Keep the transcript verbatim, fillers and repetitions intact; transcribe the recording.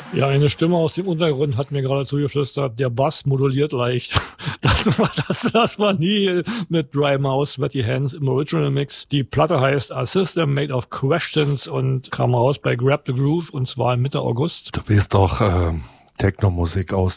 Ja, eine Stimme aus dem Untergrund hat mir gerade zugeflüstert, der Bass moduliert leicht. Das war, das, das war nie mit Dry Mouth, Sweaty Hands im Original Mix. Die Platte heißt A System Made of Questions und kam raus bei Grab the Groove und zwar Mitte August. Du weißt doch, äh, Techno-Musik aus